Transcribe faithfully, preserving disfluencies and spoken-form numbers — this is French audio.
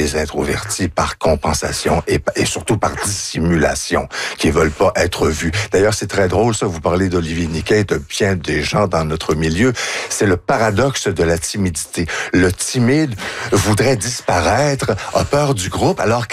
des introvertis par compensation et, et surtout par dissimulation, qui veulent pas être vus. D'ailleurs, c'est très drôle, ça, vous parlez d'Olivier Niquet, de bien des gens dans notre milieu. C'est le paradoxe de la timidité. Le timide voudrait disparaître, a peur du groupe, alors